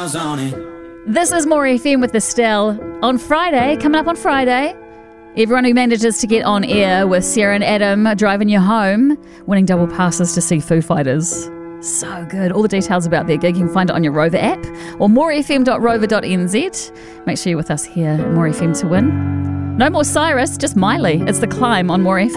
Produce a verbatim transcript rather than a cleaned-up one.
miles on it. This is More F M with Estelle. On Friday, coming up on Friday, everyone who manages to get on air with Sarah and Adam driving you home, winning double passes to see Foo Fighters. So good. All the details about their gig, you can find it on your Rover app or more f m dot rover dot n z. Make sure you're with us here at More F M to win. No more Cyrus, just Miley. It's The Climb on More F M.